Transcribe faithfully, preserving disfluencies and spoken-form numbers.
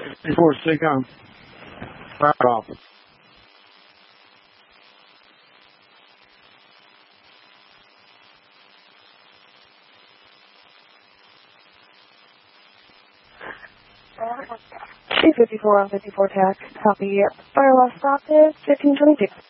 Before stay calm. Fire off. two fifty-four on fifty-four tax. Copy. Firewall stop is fifteen twenty-two.